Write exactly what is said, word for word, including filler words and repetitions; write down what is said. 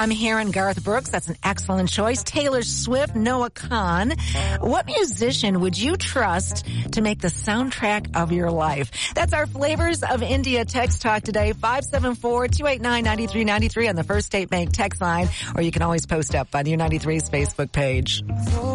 I'm hearing Garth Brooks. That's an excellent choice. Taylor Swift, Noah Kahan. What musician would you trust to make the soundtrack of your life? That's our Flavors of India text talk today. five seven four, two eight nine, nine three nine three on the First State Bank text line, or you can always post up on U ninety-three's Facebook page.